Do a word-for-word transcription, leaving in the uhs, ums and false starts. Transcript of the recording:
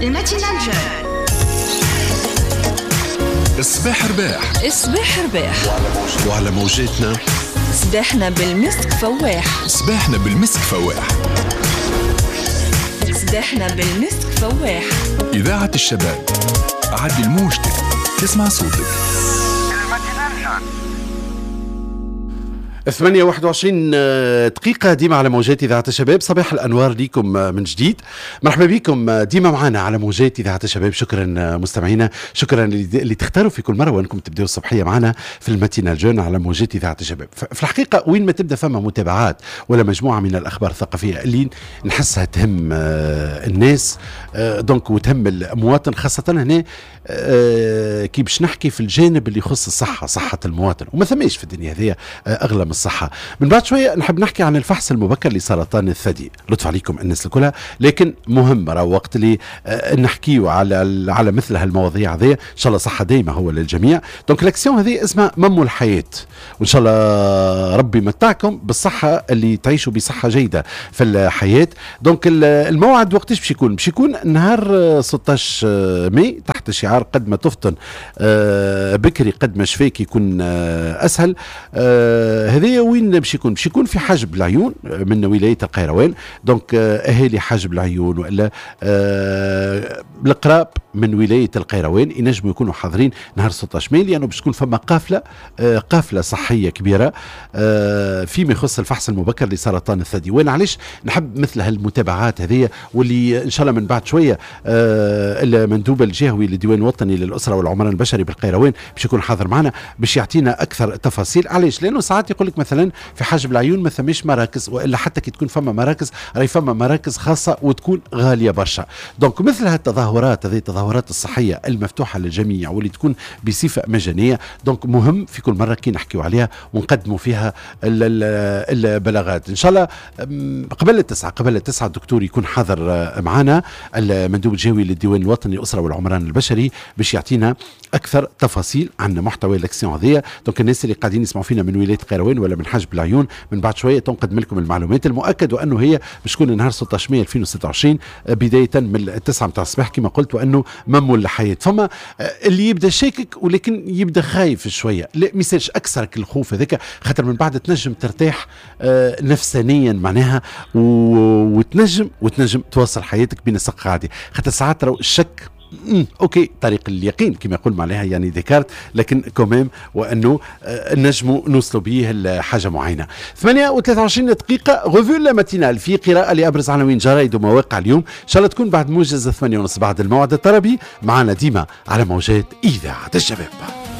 الماتينال جون. الصباح رباح، الصباح رباح، وعلى موجاتنا صباحنا بالمسك فواح، صباحنا بالمسك فواح، صباحنا بالمسك فواح. إذاعة الشباب، عدل موجتك تسمع صوتك. ثمانية وواحد وعشرين دقيقة ديما على موجات إذاعة الشباب. صباح الأنوار ليكم من جديد، مرحبا بكم ديما معنا على موجات إذاعة الشباب. شكرا مستمعينا، شكرا اللي تختاروا في كل مرة وأنكم تبدأوا الصبحية معنا في الماتينال جون على موجات إذاعة الشباب. في الحقيقة وين ما تبدأ فما متابعات ولا مجموعة من الأخبار الثقافية اللي نحسها تهم الناس دونك وتهم المواطن، خاصة هنا كي باش نحكي في الجانب اللي يخص الصحة، صحة المواطن، وما ثماش في الدنيا هذه أغلى من الصحة. من بعد شوية نحب نحكي عن الفحص المبكر لسرطان الثدي، لطف عليكم الناس الكلها، لكن مهم راه وقت اللي نحكيو على على مثل هالمواضيع هذه ان شاء الله صحة دايمة هو للجميع. دونك الاكسيون هذه اسمها ممو الحياة، وان شاء الله ربي متعكم بالصحة اللي تعيشوا بصحة جيدة في الحياة. دونك الموعد وقتاش باش يكون؟ باش يكون نهار ستة عشر ماي تحت شعار قد ما تفطن بكري قد ما شفاك يكون اسهل. هذه وين باش يكون؟ باش يكون في حجب العيون من ولاية القيروان. دونك اهالي حجب العيون والا آه القراب من ولاية القيروان ينجموا يكونوا حاضرين نهار ستة عشر ماي، لانه باش تكون فما قافلة آه قافلة صحية كبيرة آه فيما يخص الفحص المبكر لسرطان الثدي. وين علاش نحب مثل هالمتابعات هذه، واللي ان شاء الله من بعد شوية آه المندوب الجهوي للديوان الوطني للأسرة والعمران البشري بالقيروان باش يكون حاضر معنا باش يعطينا اكثر تفاصيل. علاش؟ لانه ساعات يقول لك مثلا في حجب العيون ما ثماش مراكز، والا حتى كي تكون فما مراكز راهي فما مراكز خاصه وتكون غاليه برشا. دونك مثل هالتظاهرات هذه التظاهرات الصحيه المفتوحه للجميع واللي تكون بصفه مجانيه، دونك مهم في كل مره كي نحكيو عليها ونقدموا فيها البلاغات. ان شاء الله قبل التسعه قبل التسعه الدكتور يكون حاضر معنا المندوب الجهوي للديوان الوطني للأسرة والعمران البشري باش يعطينا اكثر تفاصيل عن محتوى الاكسيون هذه. دونك الناس اللي قاعدين يسمعوا فينا من ولايه القيروان ولا من حجب العيون من بعد شويه تنقدم لكم المعلومات. المؤكد وانه هي باش تكون نهار ستة عشر ماي ألفين وستة وعشرين بدايه من التسعة متاع الصباح كما قلت، وانه ممو الحياه. فما اللي يبدا شاكك ولكن يبدا خايف شويه، لا ما يصيرش اكثرك الخوف هذاك، خاطر من بعد تنجم ترتاح نفسانيا معناها وتنجم وتنجم توصل حياتك بين السق عادي. خاطر ساعات راهو الشك امم اوكي طريق اليقين كما يقول معناها يعني ديكارت، لكن كوميم وانه آه نجموا نوصلوا به لحاجه معينه. ثمانية وثلاثة وعشرين دقيقه غوفو لا ماتينال في قراءه لابرز عناوين جرايد ومواقع اليوم، ان شاء الله تكون بعد موجز ثمانية ونص بعد الموعد الطربي معنا ديما على موجات اذاعه الشباب.